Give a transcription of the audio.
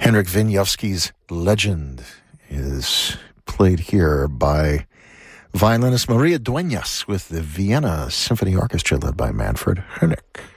Henryk Wieniawski's Legend is played here by violinist Maria Dueñas with the Vienna Symphony Orchestra led by Manfred Hoernig.